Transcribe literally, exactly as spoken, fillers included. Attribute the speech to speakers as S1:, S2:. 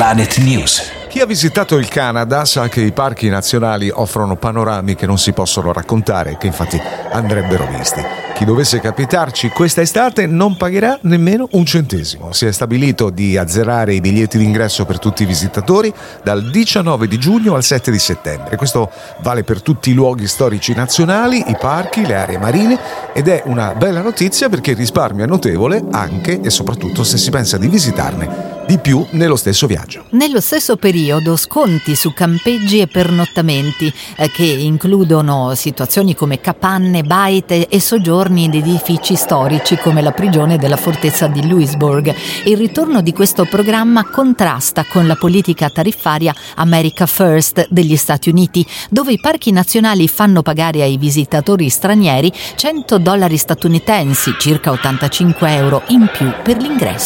S1: Planet News.
S2: Chi ha visitato il Canada sa che i parchi nazionali offrono panorami che non si possono raccontare e che infatti andrebbero visti. Chi dovesse capitarci questa estate non pagherà nemmeno un centesimo. Si è stabilito di azzerare i biglietti d'ingresso per tutti i visitatori dal diciannove di giugno al sette di settembre. Questo vale per tutti i luoghi storici nazionali, i parchi, le aree marine, ed è una bella notizia perché il risparmio è notevole anche e soprattutto se si pensa di visitarne di più nello stesso viaggio.
S3: Nello stesso periodo sconti su campeggi e pernottamenti eh, che includono situazioni come capanne, baite e soggiorni in edifici storici come la prigione della fortezza di Louisbourg. Il ritorno di questo programma contrasta con la politica tariffaria America First degli Stati Uniti, dove i parchi nazionali fanno pagare ai visitatori stranieri cento dollari statunitensi, circa ottantacinque euro in più per l'ingresso.